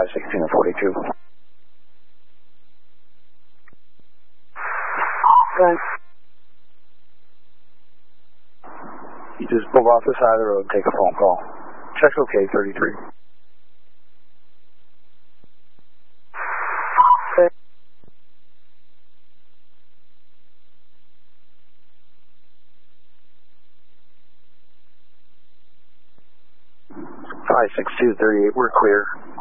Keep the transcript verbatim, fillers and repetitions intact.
five sixteen and forty-two. Okay. You just pull off the side of the road and take a phone call. Check okay, thirty-three. Okay. five six two, thirty-eight, we're clear.